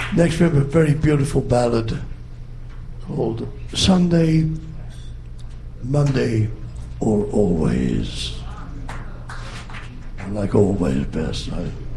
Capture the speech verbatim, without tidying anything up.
Next we have a very beautiful ballad called Sunday, Monday, or Always. I like Always best. I